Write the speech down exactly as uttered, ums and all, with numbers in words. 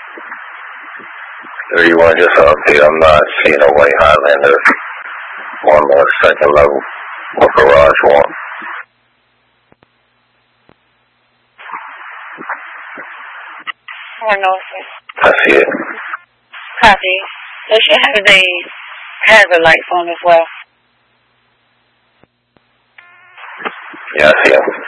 Or you want just an update? I'm not seeing a white Highlander on the second level or garage one. Or Norfolk. I see it. Copy. They should have the hazard lights on as well. Yeah, I see it.